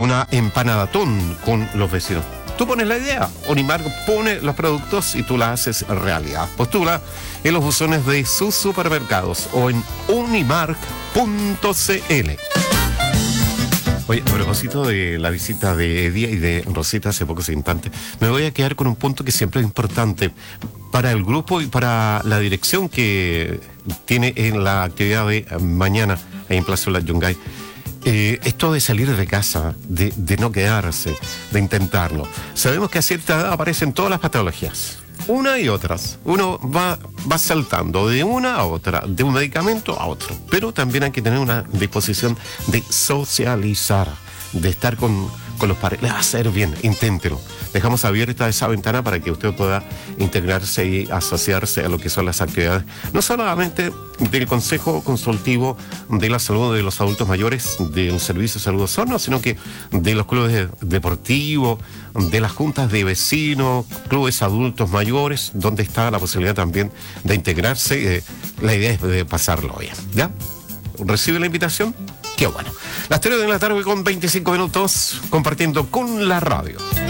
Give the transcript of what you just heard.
una empanadatón con los vecinos. Tú pones la idea, Unimark pone los productos y tú la haces realidad. Postula en los buzones de sus supermercados o en unimark.cl. Oye, a propósito de la visita de Edia y de Rosita hace pocos instantes, me voy a quedar con un punto que siempre es importante para el grupo y para la dirección que tiene en la actividad de mañana ahí en Plaza La Yungay. Esto de salir de casa, de no quedarse, de intentarlo. Sabemos que a cierta edad aparecen todas las patologías, una y otras. Uno va saltando de una a otra, de un medicamento a otro. Pero también hay que tener una disposición de socializar, de estar con los pares. Le va a hacer bien, inténtelo. Dejamos abierta esa ventana para que usted pueda integrarse y asociarse a lo que son las actividades, no solamente del Consejo Consultivo de la Salud de los Adultos Mayores del Servicio de Salud Osorno, sino que de los clubes deportivos, de las juntas de vecinos, clubes adultos mayores, donde está la posibilidad también de integrarse. La idea es de pasarlo bien, ¿ya? ¿Recibe la invitación? Qué bueno. Las 3 de la tarde con 25 minutos, compartiendo con la radio.